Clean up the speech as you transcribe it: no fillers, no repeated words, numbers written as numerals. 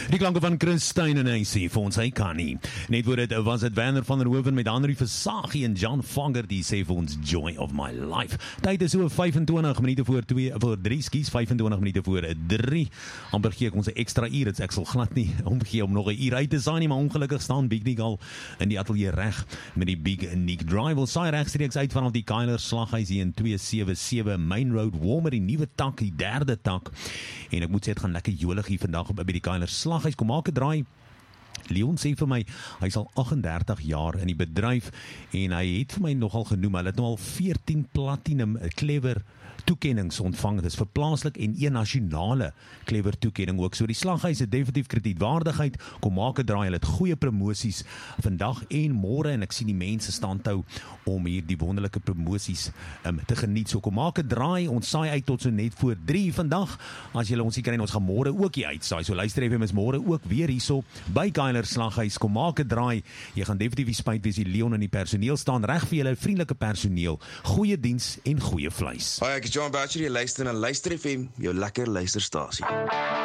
Die klanke van Christine en AC vir ons, hy kan nie. Net voor dit was het Werner van der Hoeven met Henry Versagie en John Fogger, die sê vir ons Joy of my life. Tyd is so 25 minute voor 3, skies, 25 minute voor 3. Amper gee ek ons 'n ekstra uur, ek sal glad nie omgee om nog 'n uur uit te saai nie, maar ongelukkig staan Big Nick al in die atelier reg met die Big Nick Drive. Ons saai regstreeks uit vanaf die Keiler Slaghuis hier in 277 Main Road, Warmer, die nuwe tak, die derde tak. En ek moet sê, het gaan lekker jolig hier vandag by die Keiler Slaghuis. Kom maak 'n draai. Leon sê vir my, hy is al 38 jaar in die bedryf en hy het vir my nogal genoem, hy het nou al 14 platinum clever toekennings ontvang. Dit is vir plaaslik en een nasionale clever toekenning ook. So die Slaghuis het definitief kredietwaardigheid. Kom maak 'n draai, hulle het goeie promosies vandag en môre en ek sien die mense staan tou om hier die wonderlike promosies te geniet. So kom maak 'n draai, ons saai uit tot so net voor 3 vandag. As julle ons hier kry, ons gaan môre ook hier uitsaai. So luister FM is môre ook weer hierso by Keiler Slaghuis. Kom maak 'n draai. Jy gaan definitief spyt wees, die Leon en die personeel staan reg vir julle, vriendelike personeel, goeie diens en goeie vleis. Hi, ek is John Boucher, jy luister na Luister FM, jou lekker luisterstasie.